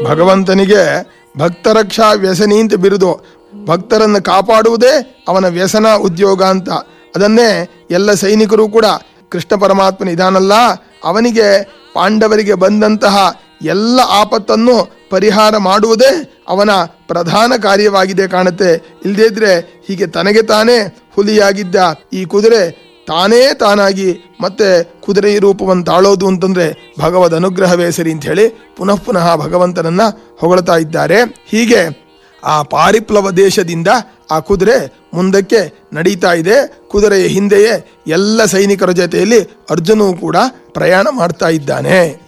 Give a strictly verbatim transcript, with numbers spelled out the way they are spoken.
ಭಗವಂತನಿಗೆ ಭಕ್ತರಕ್ಷಾ ವ್ಯಸನಿ ಅಂತ ಬಿರುದು. ಭಕ್ತರನ್ನು ಕಾಪಾಡುವುದೇ ಅವನ ವ್ಯಸನ ಉದ್ಯೋಗ ಅಂತ. ಅದನ್ನೇ ಎಲ್ಲ ಸೈನಿಕರು ಕೂಡ ಕೃಷ್ಣ ಪರಮಾತ್ಮನ ಇದಾನಲ್ಲ, ಅವನಿಗೆ ಪಾಂಡವರಿಗೆ ಬಂದಂತಹ ಎಲ್ಲ ಆಪತ್ತನ್ನು ಪರಿಹಾರ ಮಾಡುವುದೇ ಅವನ ಪ್ರಧಾನ ಕಾರ್ಯವಾಗಿದೆ ಕಾಣುತ್ತೆ. ಇಲ್ಲದೇ ಇದ್ರೆ ಹೀಗೆ ತನಗೆ ತಾನೇ ಹುಲಿಯಾಗಿದ್ದ ಈ ಕುದುರೆ ತಾನೇ ತಾನಾಗಿ ಮತ್ತೆ ಕುದುರೆ ರೂಪವನ್ನು ತಾಳೋದು ಅಂತಂದ್ರೆ ಭಗವದ್ ಅನುಗ್ರಹವೇ ಸರಿ ಅಂತ ಹೇಳಿ ಪುನಃ ಪುನಃ ಭಗವಂತನನ್ನ ಹೊಗಳ್ತಾ ಇದ್ದಾರೆ. ಹೀಗೆ ಆ ಪಾರಿಪ್ಲವ ದೇಶದಿಂದ ಆ ಕುದುರೆ ಮುಂದಕ್ಕೆ ನಡೀತಾ ಇದೆ. ಕುದುರೆಯ ಹಿಂದೆಯೇ ಎಲ್ಲ ಸೈನಿಕರ ಜೊತೆಯಲ್ಲಿ ಅರ್ಜುನೂ ಕೂಡ ಪ್ರಯಾಣ ಮಾಡ್ತಾ ಇದ್ದಾನೆ.